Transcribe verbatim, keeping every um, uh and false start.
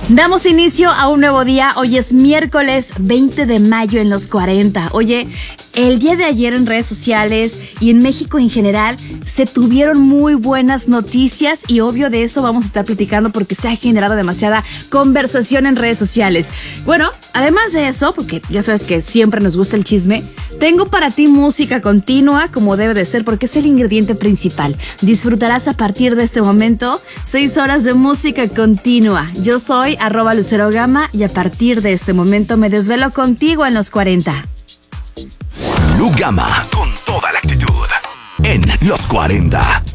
Damos inicio a un nuevo día. Hoy es miércoles veinte de mayo en los cuarenta. Oye, el día de ayer en redes sociales y en México en general se tuvieron muy buenas noticias y obvio de eso vamos a estar platicando porque se ha generado demasiada conversación en redes sociales. Bueno, además de eso, porque ya sabes que siempre nos gusta el chisme, tengo para ti música continua como debe de ser porque es el ingrediente principal. Disfrutarás a partir de este momento seis horas de música continua. Yo soy arroba Lucero Gama y a partir de este momento me desvelo contigo en los cuarenta. Lu Gama, con toda la actitud, en los cuarenta.